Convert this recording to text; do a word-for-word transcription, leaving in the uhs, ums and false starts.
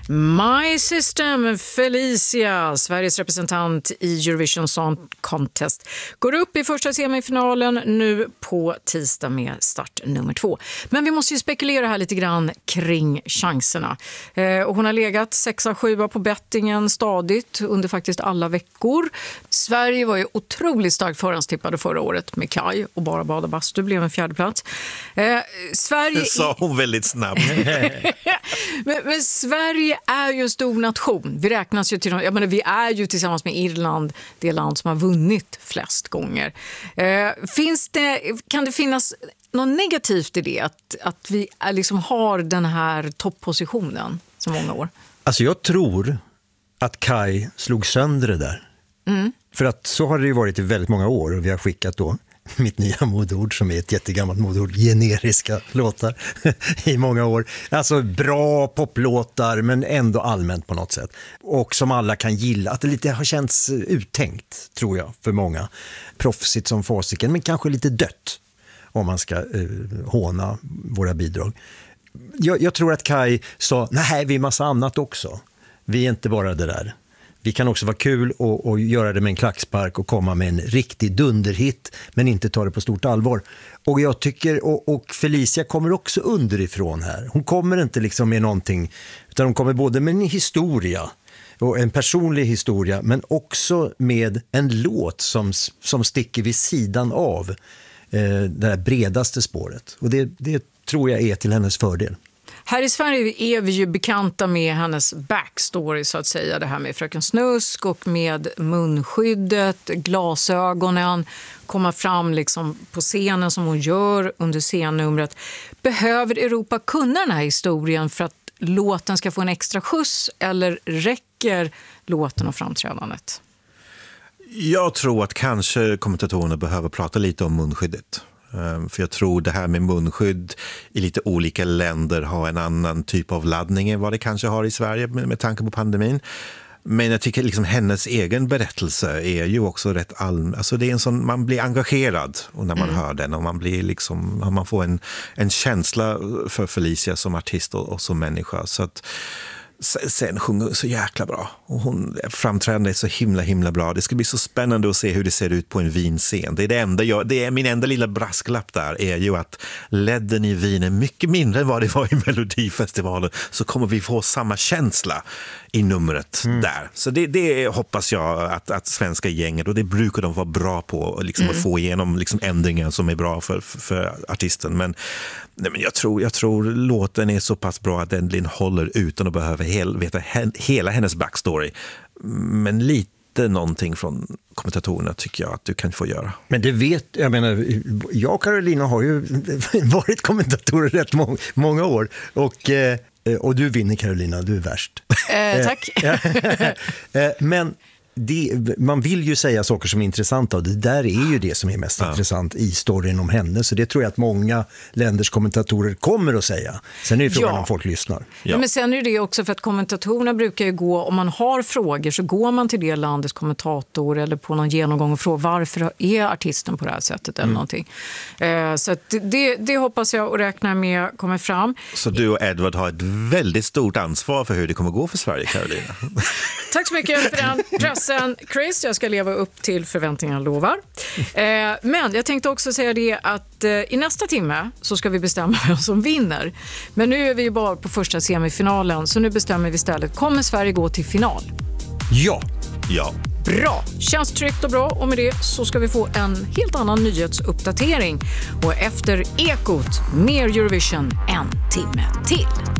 My System, Felicia, Sveriges representant i Eurovision Song Contest, går upp i första semifinalen nu på tisdag med start nummer två. Men vi måste ju spekulera här lite grann kring chanserna. Eh, och hon har legat sexa sjua på bettingen stadigt under faktiskt alla veckor. Sverige var ju otroligt starkt förhandstippade förra året med Kaj och bara bada bastu, blev en fjärde plats. Eh, Sverige det sa hon väldigt snabbt. men, men Sverige är ju en stor nation. Vi räknas ju till, jag menar, vi är ju tillsammans med Irland det land som har vunnit flest gånger. Eh, finns det, kan det finnas något negativt i det att, att vi är, liksom har den här topppositionen så många år? Alltså jag tror att Kaj slog sönder det där. Mm. För att så har det ju varit i väldigt många år och vi har skickat då mitt nya modord som är ett jättegammalt modord, generiska låtar i många år. Alltså bra poplåtar men ändå allmänt på något sätt. Och som alla kan gilla. Att det lite har känts uttänkt, tror jag, för många. Proffsigt som fasiken, men kanske lite dött om man ska eh, håna våra bidrag. Jag, jag tror att Kaj sa, nej, vi är massa annat också. Vi är inte bara det där. Vi kan också vara kul och, och göra det med en klackspark och komma med en riktig dunderhit men inte ta det på stort allvar. Och jag tycker, och, och Felicia kommer också underifrån här. Hon kommer inte liksom med någonting, utan hon kommer både med en historia och en personlig historia men också med en låt som, som sticker vid sidan av eh, det här bredaste spåret. Och det, det tror jag är till hennes fördel. Här i Sverige är vi ju bekanta med hennes backstory så att säga. Det här med Fröken Snusk och med munskyddet, glasögonen, komma fram liksom på scenen som hon gör under scennumret. Behöver Europa kunna den här historien för att låten ska få en extra skjuts eller räcker låten och framträdandet? Jag tror att kanske kommentatorerna behöver prata lite om munskyddet. För jag tror det här med munskydd i lite olika länder har en annan typ av laddning än vad det kanske har i Sverige med, med tanke på pandemin. Men jag tycker liksom hennes egen berättelse är ju också rätt allmän. Alltså det är en sån, man blir engagerad och när man mm. hör den och man blir liksom, man får en, en känsla för Felicia som artist och, och som människa. Så att sen sjunger så jäkla bra och hon framträdande är så himla himla bra. Det ska bli så spännande att se hur det ser ut på en vinscen. Det är det enda jag, det är min enda lilla brasklapp där är ju att ledden i Wien är mycket mindre än vad det var i Melodifestivalen, så kommer vi få samma känsla i numret mm. där. Så det, det hoppas jag att, att svenska gänget, och det brukar de vara bra på liksom mm. att få igenom liksom ändringar som är bra för, för, för artisten. Men, nej, men jag, tror, jag tror låten är så pass bra att den håller utan att behöva hel, veta he, hela hennes backstory. Men lite någonting från kommentatorerna tycker jag att du kan få göra. Men det vet, jag menar, jag och Carolina har ju varit kommentatorer rätt må, många år och, och du vinner, Carolina, du är värst. Eh, tack. Men det, man vill ju säga saker som är intressanta och det där är ju det som är mest ja. intressant i storyn om henne, så det tror jag att många länders kommentatorer kommer att säga. Sen är det frågan ja. om folk lyssnar. Ja. Men sen är det också för att kommentatorerna brukar ju gå, om man har frågor så går man till det landets kommentator eller på någon genomgång och frågar varför är artisten på det här sättet eller mm. någonting. Eh, så att det, det hoppas jag och räknar med kommer fram. Så du och Edward har ett väldigt stort ansvar för hur det kommer gå för Sverige, Carolina. Tack så mycket för den pressen, Chris. Jag ska leva upp till förväntningarna, lovar. Eh, men jag tänkte också säga det att eh, i nästa timme så ska vi bestämma vem som vinner. Men nu är vi ju bara på första semifinalen, så nu bestämmer vi istället. Kommer Sverige gå till final? Ja. Ja. Bra, känns tryggt och bra, och med det så ska vi få en helt annan nyhetsuppdatering. Och efter Ekot, mer Eurovision en timme till.